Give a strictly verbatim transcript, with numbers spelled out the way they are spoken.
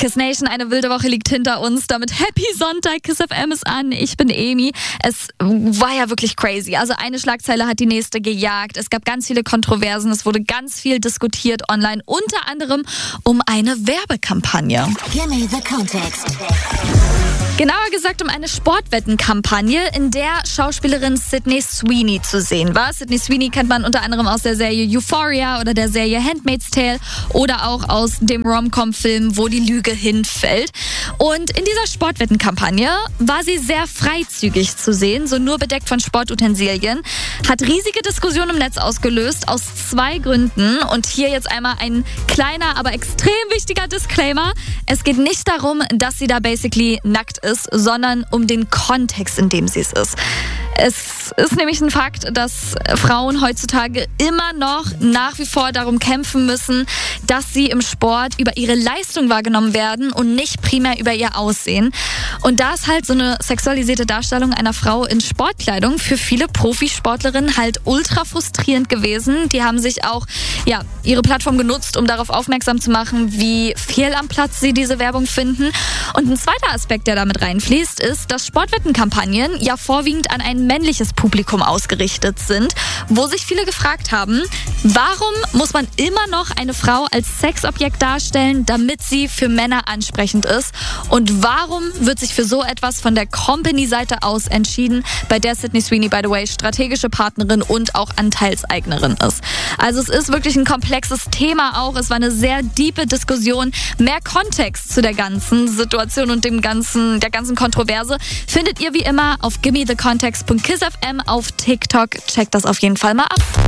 Kiss Nation, eine wilde Woche liegt hinter uns. Damit Happy Sonntag, Kiss F M ist an. Ich bin Emi. Es war ja wirklich crazy. Also eine Schlagzeile hat die nächste gejagt. Es gab ganz viele Kontroversen. Es wurde ganz viel diskutiert online. Unter anderem um eine Werbekampagne. Give me the context. Genauer gesagt um eine Sportwettenkampagne, in der Schauspielerin Sydney Sweeney zu sehen war. Sydney Sweeney kennt man unter anderem aus der Serie Euphoria oder der Serie Handmaid's Tale oder auch aus dem Rom-Com-Film Wo die Lüge hinfällt. Und in dieser Sportwettenkampagne war sie sehr freizügig zu sehen, so nur bedeckt von Sportutensilien. Hat riesige Diskussionen im Netz ausgelöst, aus zwei Gründen. Und hier jetzt einmal ein kleiner, aber extrem wichtiger Disclaimer. Es geht nicht darum, dass sie da basically nackt ist, sondern um den Kontext, in dem sie es ist. Es ist nämlich ein Fakt, dass Frauen heutzutage immer noch nach wie vor darum kämpfen müssen, dass sie im Sport über ihre Leistung wahrgenommen werden und nicht primär über ihr Aussehen. Und da ist halt so eine sexualisierte Darstellung einer Frau in Sportkleidung für viele Profisportlerinnen halt ultra frustrierend gewesen. Die haben sich auch ja, ihre Plattform genutzt, um darauf aufmerksam zu machen, wie fehl am Platz sie diese Werbung finden. Und ein zweiter Aspekt, der damit reinfließt, ist, dass Sportwettenkampagnen ja vorwiegend an ein männliches Publikum ausgerichtet sind, wo sich viele gefragt haben, warum muss man immer noch eine Frau als Sexobjekt darstellen, damit sie für Männer ansprechend ist? Und warum wird sich für so etwas von der Company-Seite aus entschieden, bei der Sydney Sweeney, by the way, strategische Partnerin und auch Anteilseignerin ist? Also es ist wirklich ein komplexes Thema auch. Es war eine sehr tiefe Diskussion. Mehr Kontext zu der ganzen Situation und dem ganzen, der ganzen Kontroverse findet ihr wie immer auf gimme the context punkt kiss f m auf TikTok. Checkt das auf jeden Fall mal ab.